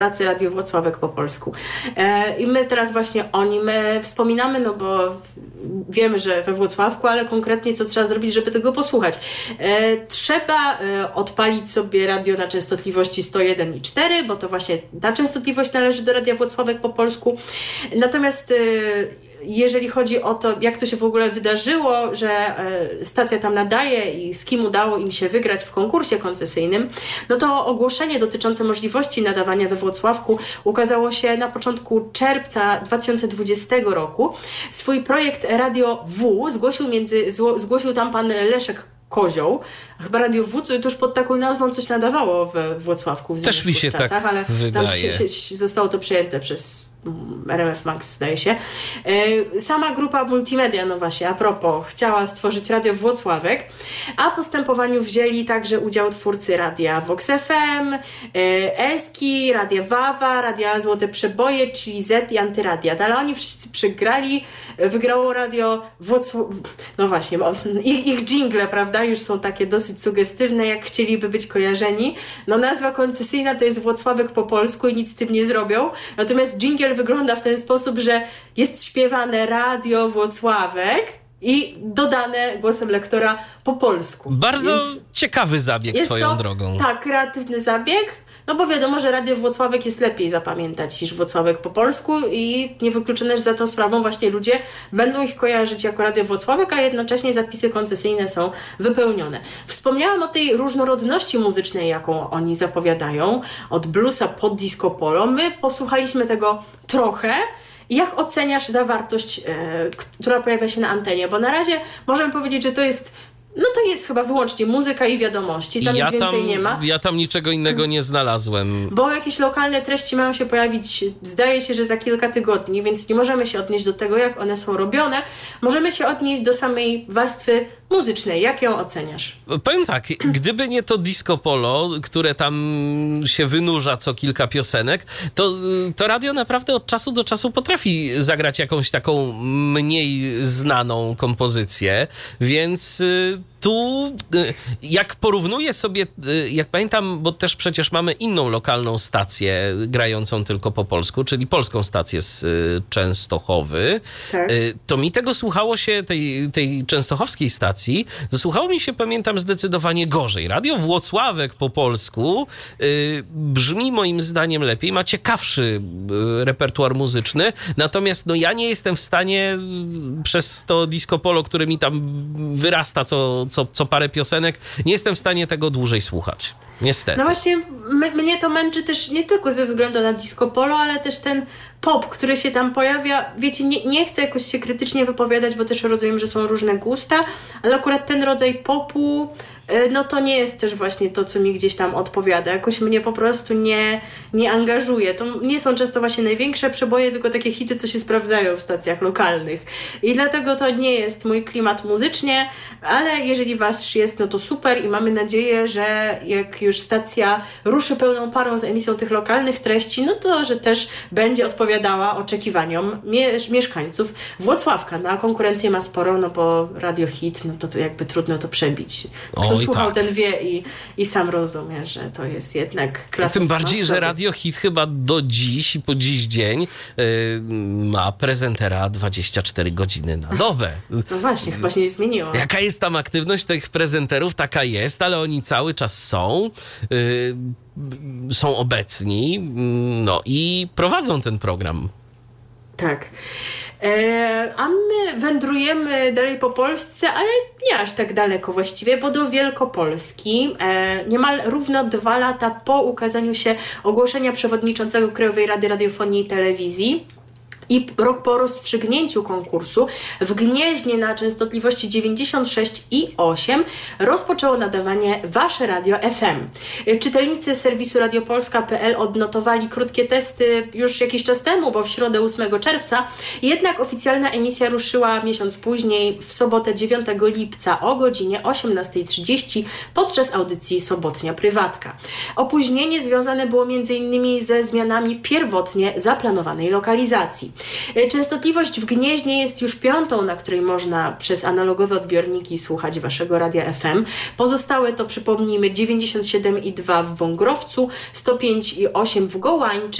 pracy Radio Włocławek po polsku. I my teraz właśnie o nim wspominamy, no bo wiemy, że we Włocławku, ale konkretnie co trzeba zrobić, żeby tego posłuchać. Trzeba odpalić sobie radio na częstotliwości 101,4, bo to właśnie ta częstotliwość należy do Radia Włocławek po polsku. Natomiast jeżeli chodzi o to, jak to się w ogóle wydarzyło, że stacja tam nadaje i z kim udało im się wygrać w konkursie koncesyjnym, no to ogłoszenie dotyczące możliwości nadawania we Włocławku ukazało się na początku czerwca 2020 roku. Swój projekt Radio W zgłosił tam pan Leszek Kozioł. Chyba Radio W to już pod taką nazwą coś nadawało we Włocławku w też mi się czasach, tak ale wydaje. Tam zostało to przejęte przez RMF Max, zdaje się. Sama grupa Multimedia, no właśnie, a propos, chciała stworzyć Radio Włocławek, a w postępowaniu wzięli także udział twórcy Radia Vox FM, Eski, Radia Wawa, Radia Złote Przeboje, czyli Z i Antyradia. Ale oni wszyscy przegrali, wygrało Radio Włocławek. No właśnie, bo ich dżingle, prawda, już są takie dosyć sugestywne, jak chcieliby być kojarzeni. No nazwa koncesyjna to jest Włocławek po polsku i nic z tym nie zrobią. Natomiast dżingiel wygląda w ten sposób, że jest śpiewane Radio Włocławek i dodane głosem lektora po polsku. Bardzo ciekawy zabieg swoją drogą. Tak, kreatywny zabieg. No bo wiadomo, że Radio Włocławek jest lepiej zapamiętać niż Włocławek po polsku i niewykluczone, że za tą sprawą właśnie ludzie będą ich kojarzyć jako Radio Włocławek, a jednocześnie zapisy koncesyjne są wypełnione. Wspomniałam o tej różnorodności muzycznej, jaką oni zapowiadają, od bluesa pod disco polo. My posłuchaliśmy tego trochę. Jak oceniasz zawartość, która pojawia się na antenie? Bo na razie możemy powiedzieć, że to jest chyba wyłącznie muzyka i wiadomości, tam nic więcej nie ma. Ja tam niczego innego nie znalazłem. Bo jakieś lokalne treści mają się pojawić, zdaje się, że za kilka tygodni, więc nie możemy się odnieść do tego, jak one są robione. Możemy się odnieść do samej warstwy muzycznej. Jak ją oceniasz? Powiem tak, gdyby nie to disco polo, które tam się wynurza co kilka piosenek, to radio naprawdę od czasu do czasu potrafi zagrać jakąś taką mniej znaną kompozycję, więc tu jak porównuję sobie, jak pamiętam, bo też przecież mamy inną lokalną stację grającą tylko po polsku, czyli polską stację z Częstochowy, tak. To mi tego słuchało się, tej częstochowskiej stacji, słuchało mi się, pamiętam, zdecydowanie gorzej. Radio Włocławek po polsku brzmi moim zdaniem lepiej, ma ciekawszy repertuar muzyczny, natomiast ja nie jestem w stanie przez to disco polo, które mi tam wyrasta co parę piosenek, nie jestem w stanie tego dłużej słuchać. Niestety. No właśnie, mnie to męczy też nie tylko ze względu na disco polo, ale też ten pop, który się tam pojawia. Wiecie, nie chcę jakoś się krytycznie wypowiadać, bo też rozumiem, że są różne gusta, ale akurat ten rodzaj popu, no to nie jest też właśnie to, co mi gdzieś tam odpowiada. Jakoś mnie po prostu nie angażuje. To nie są często właśnie największe przeboje, tylko takie hity, co się sprawdzają w stacjach lokalnych. I dlatego to nie jest mój klimat muzycznie, ale jeżeli wasz jest, no to super i mamy nadzieję, że jak już stacja ruszy pełną parą z emisją tych lokalnych treści, no to, że też będzie odpowiadała oczekiwaniom mieszkańców Włocławka. No a konkurencję ma sporo, no bo Radio Hit, no to jakby trudno to przebić. Kto słuchał, ten wie i sam rozumie, że to jest jednak klasa. Tym bardziej, że Radio Hit chyba do dziś i po dziś dzień ma prezentera 24 godziny na dobę. No właśnie, chyba się nie zmieniło. Jaka jest tam aktywność tych prezenterów? Taka jest, ale oni cały czas są obecni, no i prowadzą ten program. Tak. A my wędrujemy dalej po Polsce, ale nie aż tak daleko właściwie, bo do Wielkopolski. Niemal równo 2 lata po ukazaniu się ogłoszenia przewodniczącego Krajowej Rady Radiofonii i Telewizji i rok po rozstrzygnięciu konkursu w Gnieźnie na częstotliwości 96,8 rozpoczęło nadawanie Wasze Radio FM. Czytelnicy serwisu radiopolska.pl odnotowali krótkie testy już jakiś czas temu, bo w środę 8 czerwca, jednak oficjalna emisja ruszyła miesiąc później, w sobotę 9 lipca o godzinie 18:30 podczas audycji Sobotnia Prywatka. Opóźnienie związane było m.in. ze zmianami pierwotnie zaplanowanej lokalizacji. Częstotliwość w Gnieźnie jest już 5., na której można przez analogowe odbiorniki słuchać waszego radia FM. Pozostałe to, przypomnijmy, 97,2 w Wągrowcu, 105,8 w Gołańczy,